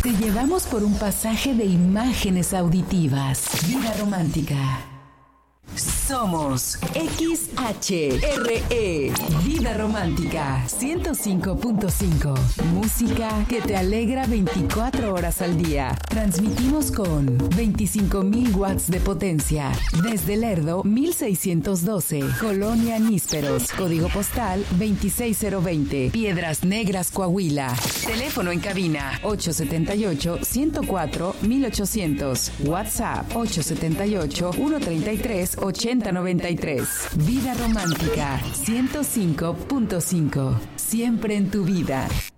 Te llevamos por un pasaje de imágenes auditivas. Vida romántica. Somos XHRE, Vida Romántica 105.5. Música que te alegra 24 horas al día. Transmitimos con 25,000 watts de potencia. Desde Lerdo, 1612. Colonia Nísperos. Código postal 26020. Piedras Negras, Coahuila. Teléfono en cabina 878-104-1800. WhatsApp 878-133-8093. Vida Romántica 105.5. Siempre en tu vida.